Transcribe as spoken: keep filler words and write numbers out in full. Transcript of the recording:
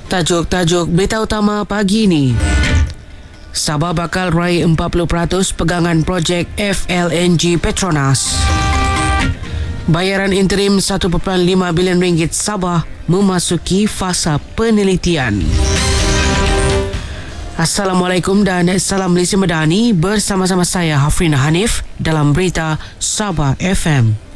Tajuk-tajuk berita utama pagi ini. Sabah bakal raih empat puluh peratus pegangan projek F L N G Petronas. Bayaran interim satu perpuluhan lima bilion ringgit Sabah memasuki fasa penelitian. Assalamualaikum dan salam Malaysia Madani, bersama-sama saya Hafrina Hanif dalam berita Sabah F M.